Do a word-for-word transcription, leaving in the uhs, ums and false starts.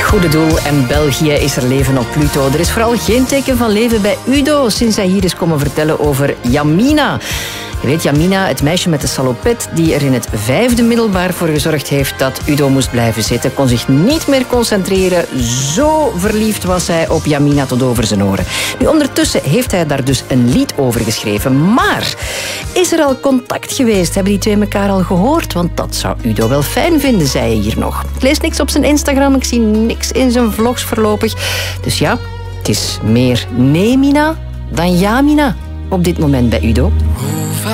Goede doel en België is er leven op Pluto. Er is vooral geen teken van leven bij Udo sinds hij hier is komen vertellen over Yamina. Je weet, Yamina, het meisje met de salopet die er in het vijfde middelbaar voor gezorgd heeft dat Udo moest blijven zitten, kon zich niet meer concentreren. Zo verliefd was hij op Yamina tot over zijn oren. Nu, ondertussen heeft hij daar dus een lied over geschreven. Maar is er al contact geweest? Hebben die twee elkaar al gehoord? Want dat zou Udo wel fijn vinden, zei hij hier nog. Ik lees niks op zijn Instagram, ik zie niks in zijn vlogs voorlopig. Dus ja, het is meer Nemina dan Yamina op dit moment bij Udo.